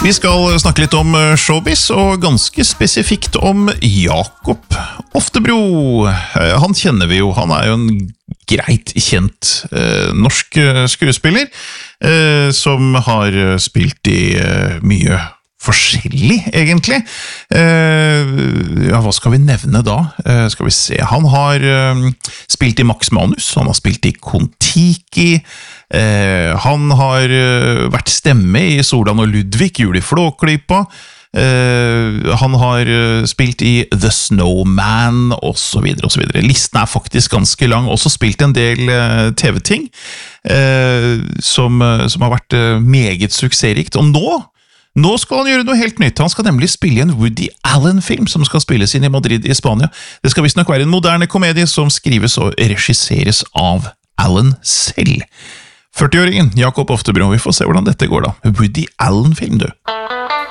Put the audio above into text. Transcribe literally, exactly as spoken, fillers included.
Vi skal snakke litt om showbiz, og ganske spesifikt om Jakob Oftebro. Han kjenner vi jo, han er jo en greit kjent eh, norsk skuespiller, eh, som har spilt i eh, mye forskjellig, egentlig. Eh, ja, hva skal vi nevne da? Eh, skal vi se, han har eh, spilt i Max Manus, han har spilt i Kon-Tiki, eh, han har eh, vært stemme i Solan og Ludvig, Jul i Flåklypa, eh, han har eh, spilt i The Snowman, og så videre, og så videre. Listen er faktisk ganske lang, også spilt en del eh, T V-ting, eh, som, som har vært eh, meget suksessrikt, og nå Nå skal han gjøre noe helt nytt. Han skal nemlig spille i en Woody Allen-film som skal spilles inn i Madrid i Spania. Det skal visst nok være en moderne komedie som skrives og regisseres av Allen selv. førti-åringen Jakob Oftebro, vi får se hvordan dette går da. Woody Allen-film, du.